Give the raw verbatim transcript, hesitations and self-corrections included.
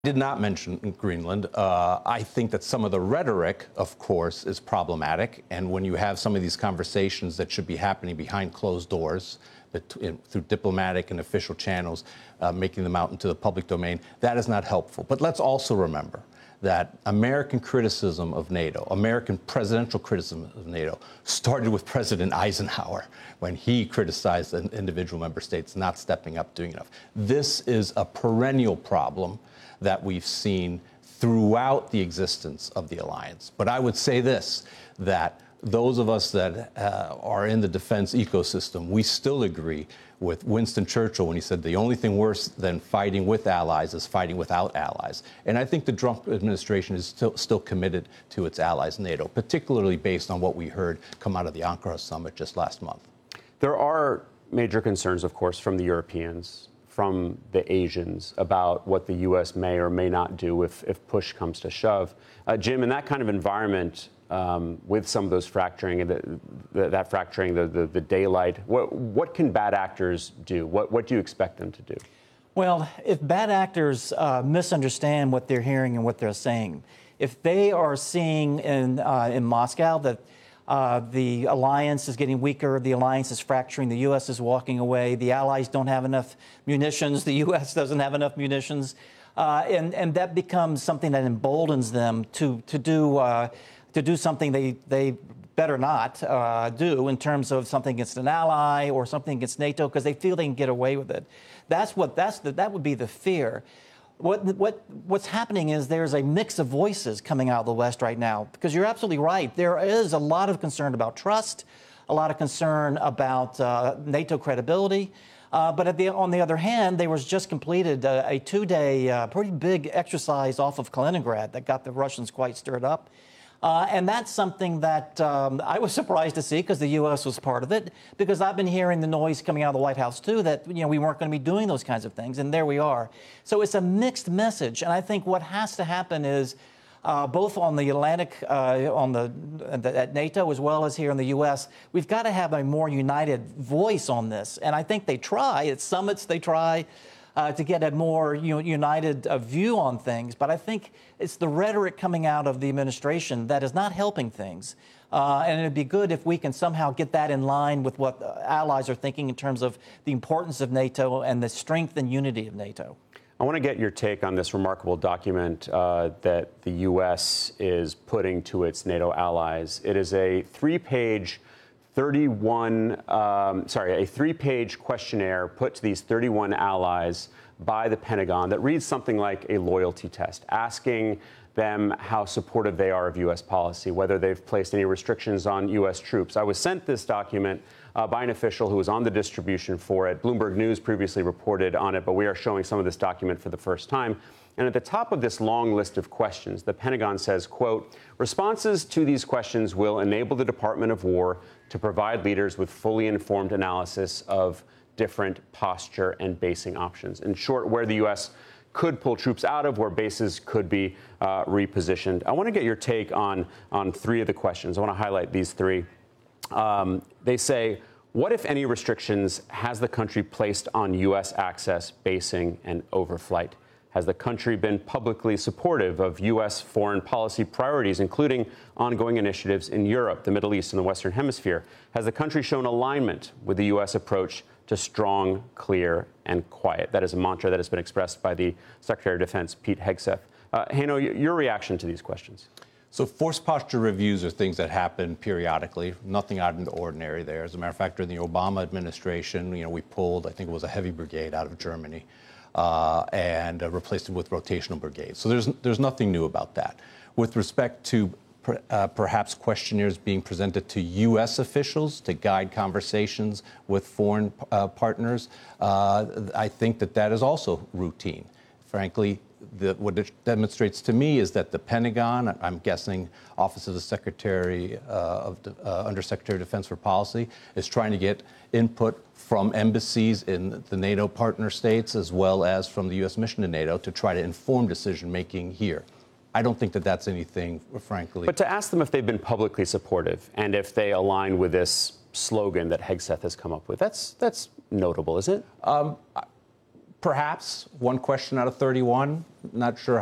Did not mention Greenland. Uh, I think that some of the rhetoric, of course, is problematic. And when you have some of these conversations that should be happening behind closed doors, that, in, through diplomatic and official channels, uh, making them out into the public domain, that is not helpful. But let's also remember that American criticism of NATO, American presidential criticism of NATO, started with President Eisenhower when he criticized individual member states not stepping up, doing enough. This is a perennial problem that we've seen throughout the existence of the alliance. But I would say this, that those of us that uh, are in the defense ecosystem, we still agree with Winston Churchill when he said the only thing worse than fighting with allies is fighting without allies. And I think the Trump administration is still, still committed to its allies, NATO, particularly based on what we heard come out of the Ankara summit just last month. There are major concerns, of course, from the Europeans, from the Asians about what the U S may or may not do if, if push comes to shove. Uh, Jim, in that kind of environment, um, with some of those fracturing, the, the, that fracturing, the, the, the daylight, what, what can bad actors do? What, what do you expect them to do? Well, if bad actors uh, misunderstand what they're hearing and what they're saying, if they are seeing in, uh, in Moscow that Uh, the alliance is getting weaker. The alliance is fracturing. The U S is walking away. The allies don't have enough munitions. The U S doesn't have enough munitions. Uh, and, and that becomes something that emboldens them to, to, do, uh, to do something they, they better not uh, do in terms of something against an ally or something against NATO because they feel they can get away with it. That's what, that's the, that would be the fear. What, what, what's happening is there's a mix of voices coming out of the West right now, because you're absolutely right. There is a lot of concern about trust, a lot of concern about uh, NATO credibility. Uh, but at the, on the other hand, there was just completed a, a two-day, uh, pretty big exercise off of Kaliningrad that got the Russians quite stirred up. Uh, and that's something that um, I was surprised to see because the U S was part of it, because I've been hearing the noise coming out of the White House, too, that you know we weren't going to be doing those kinds of things. And there we are. So it's a mixed message. And I think what has to happen is uh, both on the Atlantic, uh, on the, at NATO, as well as here in the U S, we've got to have a more united voice on this. And I think they try. At summits, they try. Uh, to get a more you know, united uh, view on things. But I think it's the rhetoric coming out of the administration that is not helping things. Uh, and it'd be good if we can somehow get that in line with what uh, allies are thinking in terms of the importance of NATO and the strength and unity of NATO. I want to get your take on this remarkable document uh, that the U S is putting to its NATO allies. It is a three-page thirty-one, um, sorry, a three-page questionnaire put to these thirty-one allies by the Pentagon that reads something like a loyalty test, asking them how supportive they are of U S policy, whether they've placed any restrictions on U S troops. I was sent this document uh, by an official who was on the distribution for it. Bloomberg News previously reported on it, but we are showing some of this document for the first time. And at the top of this long list of questions, the Pentagon says, quote, responses to these questions will enable the Department of War to provide leaders with fully informed analysis of different posture and basing options. In short, where the U S could pull troops out of, where bases could be uh, repositioned. I want to get your take on, on three of the questions. I want to highlight these three. Um, they say, what, if any, restrictions has the country placed on U S access, basing, and overflight? Has the country been publicly supportive of U S foreign policy priorities, including ongoing initiatives in Europe, the Middle East, and the Western Hemisphere? Has the country shown alignment with the U S approach to strong, clear, and quiet? That is a mantra that has been expressed by the Secretary of Defense, Pete Hegseth. Uh, Hano, your reaction to these questions? So force posture reviews are things that happen periodically, nothing out of the ordinary there. As a matter of fact, during the Obama administration, you know, we pulled, I think it was a heavy brigade out of Germany. Uh, and uh, replaced it with rotational brigades. So there's there's nothing new about that. With respect to per, uh, perhaps questionnaires being presented to U S officials to guide conversations with foreign uh, partners, uh, I think that that is also routine. Frankly, the, what it demonstrates to me is that the Pentagon, I'm guessing Office of the Secretary uh, of uh, Undersecretary of Defense for Policy, is trying to get input from embassies in the NATO partner states as well as from the U S mission to NATO to try to inform decision-making here. I don't think that that's anything, frankly. But to ask them if they've been publicly supportive and if they align with this slogan that Hegseth has come up with, that's that's notable, isn't it? Um, perhaps one question out of thirty-one. Not sure